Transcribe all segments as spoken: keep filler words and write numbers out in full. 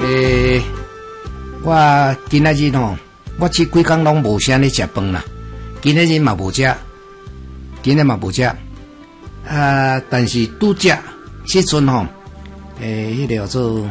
诶、欸，我今仔日吼，我这几工拢无啥咧食饭啦。今仔日嘛无食，今仔嘛无食。啊，但是拄食即阵吼，诶、欸，迄、那个叫做，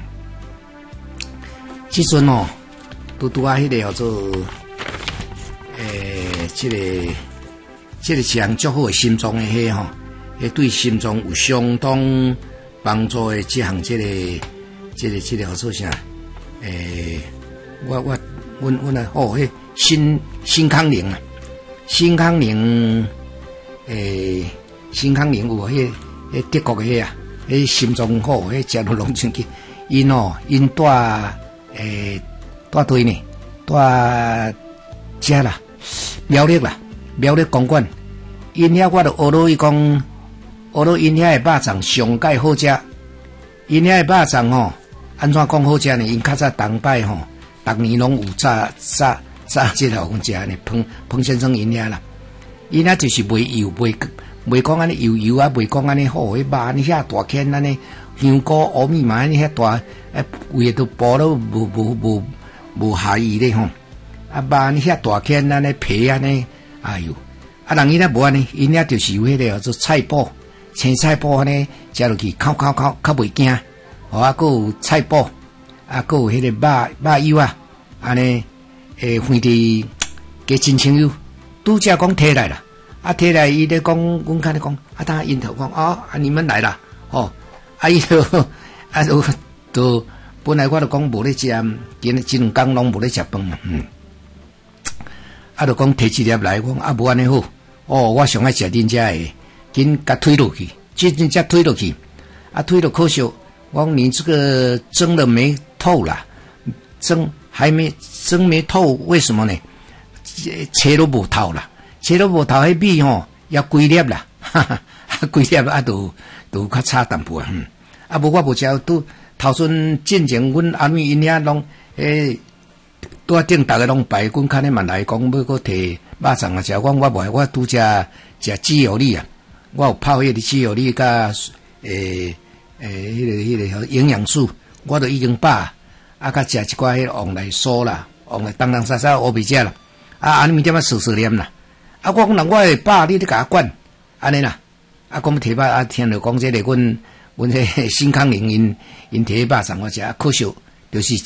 即阵吼，拄拄啊，迄个叫做，诶、欸，即、這个，即、這個是人足好诶心脏诶迄吼，迄对心脏有相当帮助诶，即项即个。这个这个叫做啥？诶、欸，我我阮阮啊，哦，迄新新康宁啊，新康宁，诶、欸，新康宁有迄迄德国诶啊，迄心脏好，迄食落拢进去。因哦，因住诶住对呢，住遮啦，苗栗啦，苗栗公馆。因遐我著学到伊讲，学到因遐诶肉粽上界好食，因遐诶肉粽吼。安怎讲好食呢？因较早当摆吼，逐年拢有炸炸炸即个讲食呢，彭彭先生因遐啦，因遐就是袂油，袂袂讲安尼油油啊，袂讲安尼好，迄肉安尼遐大片安尼，香菇、乌米嘛安尼遐大，诶，胃都饱了无无无无下意咧吼，啊肉安尼遐大片安尼皮安尼，哎哟，啊人因遐无安尼，因遐就是有迄个叫做菜脯，青菜脯安尼食落去，烤烤烤，较袂惊。哦，啊，还有菜脯，啊，还有迄个肉肉油啊，安尼，诶，反正加真清油，拄则讲摕来啦，啊，摕来伊咧讲，阮看咧讲，啊，当因头讲，哦，啊，你们来啦，哦，啊，伊就，啊，就，就本来我就讲无咧食，今即两工拢无咧食饭嘛，嗯，啊，就讲摕一粒来，讲啊，无安尼好，哦，我上爱食恁遮诶，紧甲推落去，真正才推落去，啊，推落可惜。我讲你这个蒸的没透啦，蒸还没蒸没透，为什么呢？切都无透啦，切都无透，迄米吼要规粒啦，哈哈，规粒啊都都较差淡薄啊，嗯，啊无我无食，拄头阵进前阮阿妹因遐拢诶，拄啊顶逐个拢排，阮看咧嘛来讲要搁摕肉粽啊食，我我无，我拄食食鸡油粒啊，我有泡迄个鸡油粒甲诶。诶，迄、那个、迄、那个营养素，我都已经饱，啊，甲食一寡迄黄梨酥啦，黄梨当当沙沙我袂食啦，啊，安尼咪点啊碎碎念啦，啊，我讲人我会饱，你咧甲我管，安尼啦，啊，讲要摕肉啊，听着讲这个阮阮迄新康宁因因摕肉粽我食，可惜就是